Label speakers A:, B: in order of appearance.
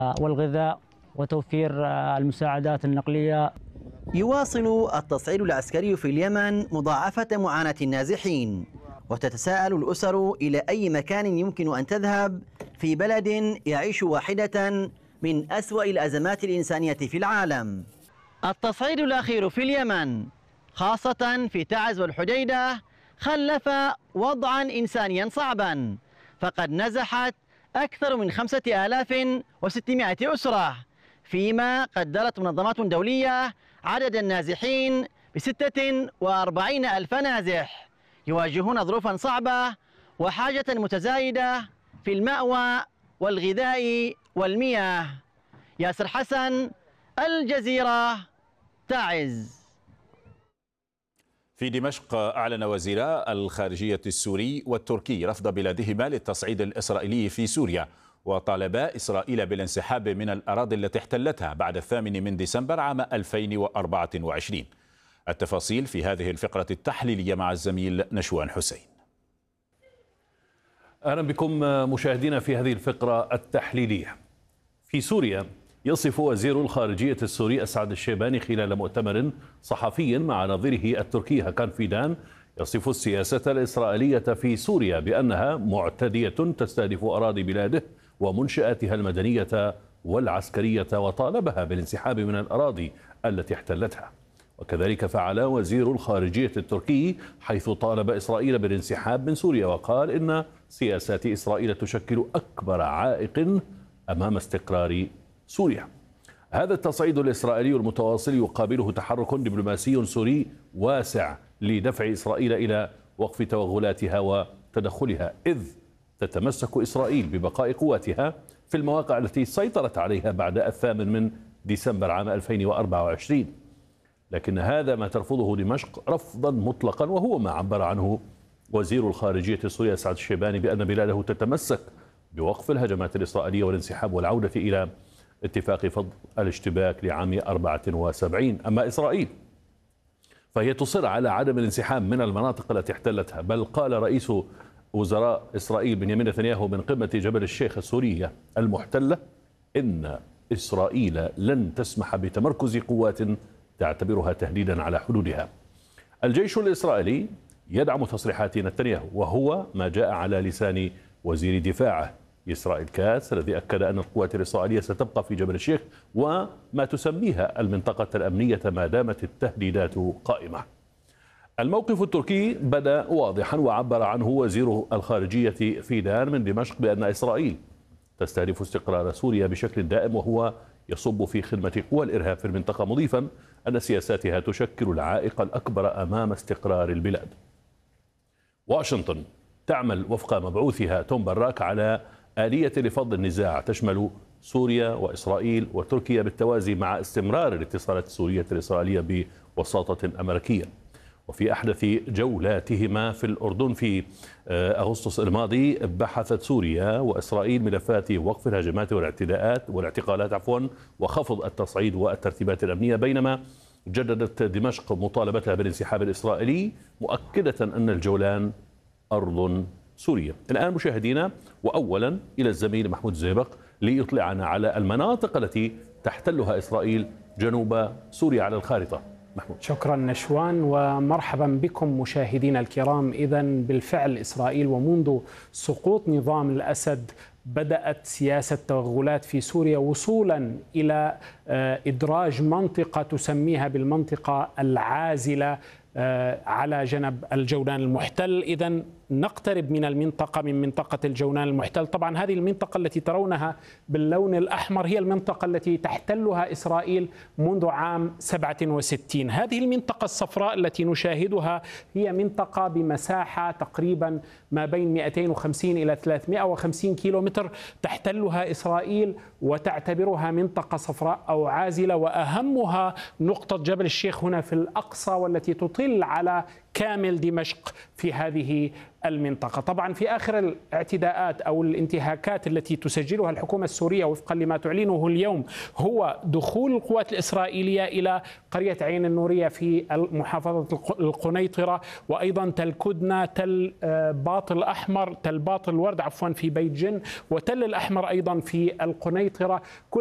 A: والغذاء وتوفير المساعدات النقلية.
B: يواصل التصعيد العسكري في اليمن مضاعفة معاناة النازحين، وتتساءل الأسر إلى أي مكان يمكن أن تذهب في بلد يعيش واحدة من أسوأ الأزمات الإنسانية في العالم. التصعيد الأخير في اليمن خاصة في تعز والحديدة خلف وضعا إنسانيا صعبا، فقد نزحت أكثر من 5600 أسرة، فيما قدرت منظمات دولية عدد النازحين ب46 ألف نازح يواجهون ظروفا صعبة وحاجة متزايدة في المأوى والغذاء والمياه. ياسر حسن، الجزيرة، تعز.
C: في دمشق أعلن وزيرا الخارجية السوري والتركي رفض بلادهما للتصعيد الإسرائيلي في سوريا، وطالبا إسرائيل بالانسحاب من الأراضي التي احتلتها بعد 8 من ديسمبر عام 2024. التفاصيل في هذه الفقرة التحليلية مع الزميل نشوان حسين.
D: أهلا بكم مشاهدينا في هذه الفقرة التحليلية. في سوريا يصف وزير الخارجية السوري أسعد الشيباني خلال مؤتمر صحفي مع نظيره التركي هاكان فيدان يصف السياسة الإسرائيلية في سوريا بأنها معتدية تستهدف أراضي بلاده ومنشآتها المدنية والعسكرية، وطالبها بالانسحاب من الأراضي التي احتلتها. وكذلك فعل وزير الخارجية التركي، حيث طالب إسرائيل بالانسحاب من سوريا، وقال إن سياسات إسرائيل تشكل أكبر عائق أمام استقرار سوريا. هذا التصعيد الإسرائيلي المتواصل يقابله تحرك دبلوماسي سوري واسع لدفع إسرائيل إلى وقف توغلاتها وتدخلها، إذ تتمسك إسرائيل ببقاء قواتها في المواقع التي سيطرت عليها بعد 8 من ديسمبر عام 2024. لكن هذا ما ترفضه دمشق رفضا مطلقا، وهو ما عبر عنه وزير الخارجية السوري أسعد الشيباني بأن بلاده تتمسك بوقف الهجمات الإسرائيلية والانسحاب والعودة إلى اتفاق فض الاشتباك لعام 74. أما إسرائيل فهي تصر على عدم الانسحاب من المناطق التي احتلتها، بل قال رئيس وزراء إسرائيل بنيامين نتنياهو من قمة جبل الشيخ السورية المحتلة إن إسرائيل لن تسمح بتمركز قوات تعتبرها تهديدا على حدودها. الجيش الإسرائيلي يدعم تصريحات نتنياهو، وهو ما جاء على لسان وزير دفاعه إسرائيل كاتس، الذي أكد أن القوات الإسرائيلية ستبقى في جبل الشيخ وما تسميها المنطقة الأمنية ما دامت التهديدات قائمة. الموقف التركي بدأ واضحا، وعبر عنه وزير الخارجية فيدان من دمشق بأن إسرائيل تستهدف استقرار سوريا بشكل دائم، وهو يصب في خدمة قوى الإرهاب في المنطقة، مضيفا أن سياساتها تشكل العائق الأكبر أمام استقرار البلاد. واشنطن تعمل وفق مبعوثها توم براك على آلية لفض النزاع تشمل سوريا وإسرائيل وتركيا بالتوازي مع استمرار الاتصالات السورية الإسرائيلية بوساطة أمريكية. وفي أحدث جولاتهما في الأردن في أغسطس الماضي بحثت سوريا وإسرائيل ملفات وقف الهجمات والاعتقالات وخفض التصعيد والترتيبات الأمنية، بينما جددت دمشق مطالبتها بالانسحاب الإسرائيلي مؤكدة أن الجولان أرض سوريا. الآن مشاهدينا، وأولا إلى الزميل محمود زيبق ليطلعنا على المناطق التي تحتلها إسرائيل جنوب سوريا على الخارطة. محمود.
E: شكرا نشوان، ومرحبا بكم مشاهدينا الكرام. إذن بالفعل إسرائيل ومنذ سقوط نظام الأسد بدأت سياسة توغلات في سوريا وصولا إلى إدراج منطقة تسميها بالمنطقة العازلة على جنب الجولان المحتل. إذن نقترب من المنطقة، من منطقة الجولان المحتل. طبعا هذه المنطقة التي ترونها باللون الأحمر هي المنطقة التي تحتلها إسرائيل منذ عام 67. هذه المنطقة الصفراء التي نشاهدها هي منطقة بمساحة تقريبا ما بين 250 إلى 350 كيلومتر تحتلها إسرائيل وتعتبرها منطقة صفراء أو عازلة، وأهمها نقطة جبل الشيخ هنا في الأقصى، والتي تطل على كامل دمشق في هذه المنطقة. طبعا في آخر الاعتداءات أو الانتهاكات التي تسجلها الحكومة السورية وفقا لما تعلنه اليوم هو دخول القوات الإسرائيلية إلى قرية عين النورية في محافظة القنيطرة، وأيضا تل كدنة، تل باط الورد في بيت جن، وتل الأحمر أيضا في القنيطرة.